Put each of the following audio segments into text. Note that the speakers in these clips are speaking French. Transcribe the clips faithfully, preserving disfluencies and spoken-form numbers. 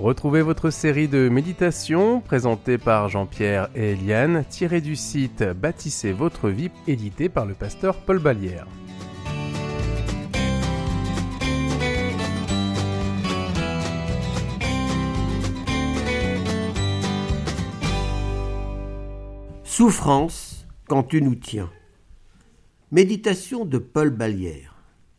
Retrouvez votre série de méditations présentée par Jean-Pierre et Eliane, tirée du site Bâtissez votre vie, édité par le pasteur Paul Ballière. Souffrance quand tu nous tiens. Méditation de Paul Ballière.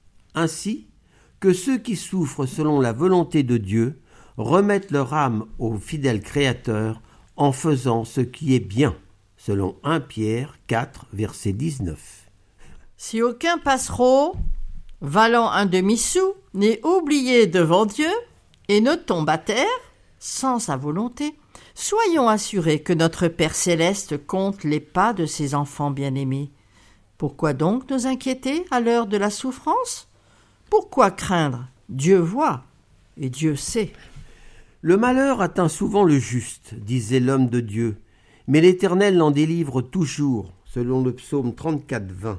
Ainsi que ceux qui souffrent selon la volonté de Dieu remettent leur âme au fidèle Créateur en faisant ce qui est bien, selon premier Pierre quatre, verset dix-neuf. Si aucun passereau, valant un demi-sou, n'est oublié devant Dieu et ne tombe à terre, sans sa volonté, soyons assurés que notre Père céleste compte les pas de ses enfants bien-aimés. Pourquoi donc nous inquiéter à l'heure de la souffrance ? Pourquoi craindre ? Dieu voit et Dieu sait. Le malheur atteint souvent le juste, disait l'homme de Dieu, mais l'Éternel l'en délivre toujours, selon le psaume trente-quatre, vingt.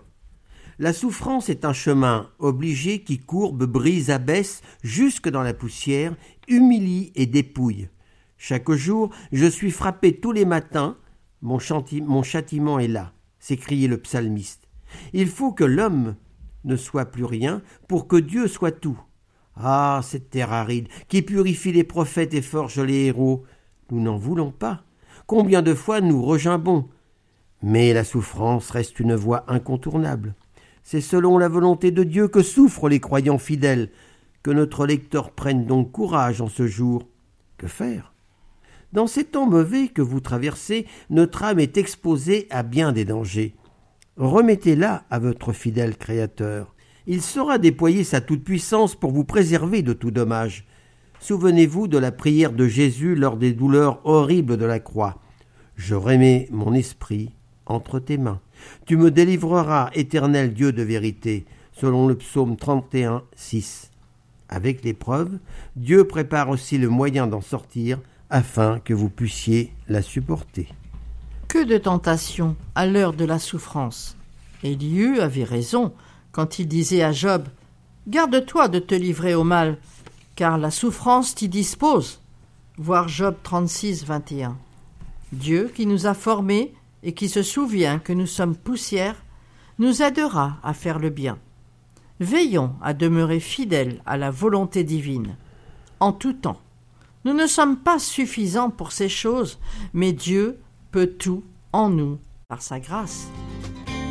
La souffrance est un chemin obligé qui courbe, brise, abaisse, jusque dans la poussière, humilie et dépouille. Chaque jour, je suis frappé tous les matins, mon, chanti- mon châtiment est là, s'écriait le psalmiste. Il faut que l'homme ne soit plus rien pour que Dieu soit tout. Ah, cette terre aride, qui purifie les prophètes et forge les héros, nous n'en voulons pas. Combien de fois nous regimbons ? Mais la souffrance reste une voie incontournable. C'est selon la volonté de Dieu que souffrent les croyants fidèles. Que notre lecteur prenne donc courage en ce jour. Que faire ? Dans ces temps mauvais que vous traversez, notre âme est exposée à bien des dangers. Remettez-la à votre fidèle Créateur. Il saura déployer sa toute-puissance pour vous préserver de tout dommage. Souvenez-vous de la prière de Jésus lors des douleurs horribles de la croix. « Je remets mon esprit entre tes mains. Tu me délivreras, éternel Dieu de vérité » selon le psaume trente et un, six. Avec l'épreuve, Dieu prépare aussi le moyen d'en sortir afin que vous puissiez la supporter. Que de tentations à l'heure de la souffrance. Élihu avait raison quand il disait à Job « Garde-toi de te livrer au mal, car la souffrance t'y dispose. » Voir Job trente-six, vingt et un. Dieu, qui nous a formés et qui se souvient que nous sommes poussière, nous aidera à faire le bien. Veillons à demeurer fidèles à la volonté divine, en tout temps. Nous ne sommes pas suffisants pour ces choses, mais Dieu peut tout en nous par sa grâce.